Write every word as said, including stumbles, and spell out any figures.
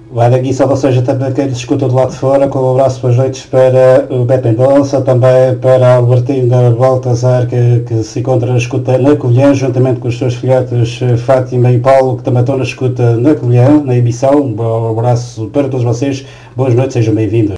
Vai daqui saudações também quem nos escuta do lado de fora, com um abraço, boas noites para o Beto Mendonça, também para a Albertina Baltazar, que, que se encontra na escuta na Covilhã, juntamente com os seus filhotes Fátima e Paulo, que também estão na escuta na Covilhã, na emissão. Um abraço para todos vocês, boas noites, sejam bem-vindos.